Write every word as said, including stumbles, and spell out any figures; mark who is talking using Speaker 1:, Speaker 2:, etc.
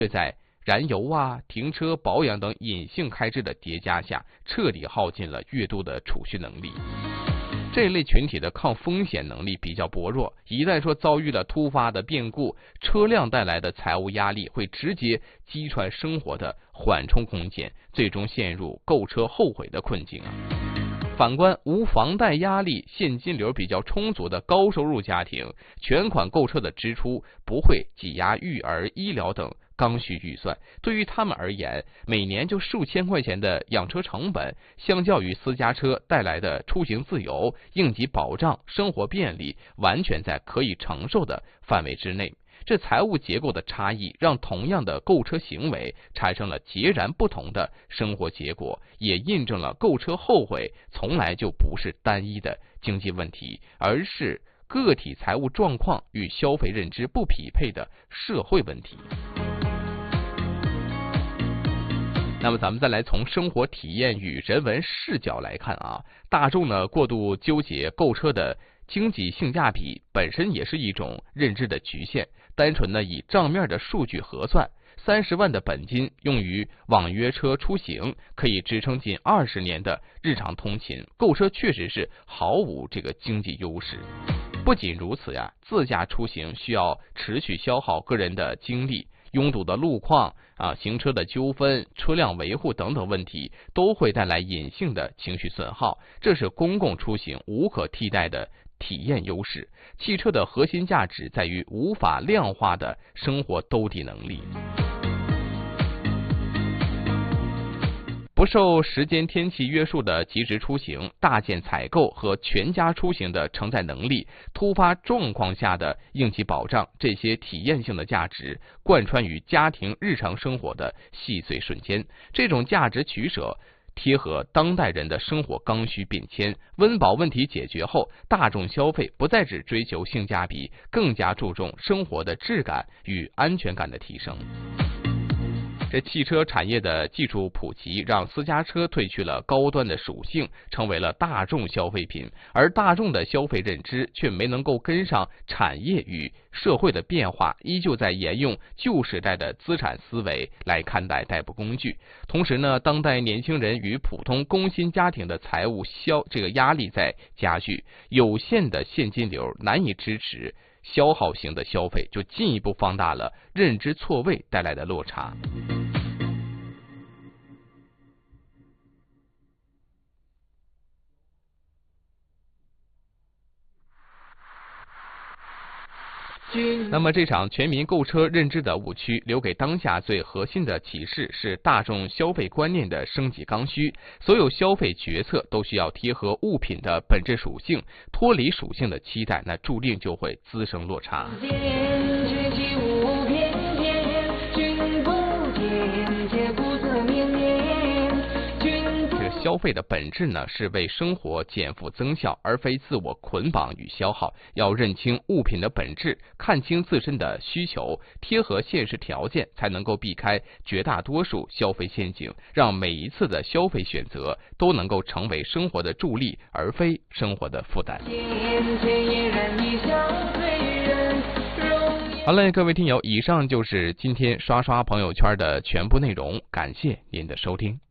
Speaker 1: 却在燃油啊、停车、保养等隐性开支的叠加下，彻底耗尽了月度的储蓄能力。这一类群体的抗风险能力比较薄弱，一旦说遭遇了突发的变故，车辆带来的财务压力会直接击穿生活的缓冲空间，最终陷入购车后悔的困境啊。反观无房贷压力、现金流比较充足的高收入家庭，全款购车的支出不会挤压育儿、医疗等刚需预算，对于他们而言，每年就数千块钱的养车成本，相较于私家车带来的出行自由、应急保障、生活便利，完全在可以承受的范围之内。这财务结构的差异，让同样的购车行为产生了截然不同的生活结果，也印证了购车后悔从来就不是单一的经济问题，而是个体财务状况与消费认知不匹配的社会问题。那么咱们再来从生活体验与人文视角来看啊，大众呢过度纠结购车的经济性价比，本身也是一种认知的局限。单纯呢以账面的数据核算，三十万的本金用于网约车出行，可以支撑近二十年的日常通勤，购车确实是毫无这个经济优势。不仅如此呀，自驾出行需要持续消耗个人的精力。拥堵的路况啊，行车的纠纷、车辆维护等等问题，都会带来隐性的情绪损耗，这是公共出行无可替代的体验优势。汽车的核心价值在于无法量化的生活兜底能力。不受时间天气约束的及时出行、大件采购和全家出行的承载能力、突发状况下的应急保障，这些体验性的价值贯穿于家庭日常生活的细碎瞬间。这种价值取舍贴合当代人的生活刚需变迁，温饱问题解决后，大众消费不再只追求性价比，更加注重生活的质感与安全感的提升。这汽车产业的技术普及，让私家车褪去了高端的属性，成为了大众消费品，而大众的消费认知却没能够跟上产业与社会的变化，依旧在沿用旧时代的资产思维来看待代步工具。同时呢，当代年轻人与普通工薪家庭的财务消这个压力在加剧，有限的现金流难以支持消耗型的消费，就进一步放大了认知错位带来的落差。那么这场全民购车认知的误区，留给当下最核心的启示是大众消费观念的升级刚需。所有消费决策都需要贴合物品的本质属性，脱离属性的期待，那注定就会滋生落差。消费的本质呢，是为生活减负增效，而非自我捆绑与消耗。要认清物品的本质，看清自身的需求，贴合现实条件，才能够避开绝大多数消费陷阱，让每一次的消费选择都能够成为生活的助力，而非生活的负担。好嘞，各位听友，以上就是今天刷刷朋友圈的全部内容，感谢您的收听。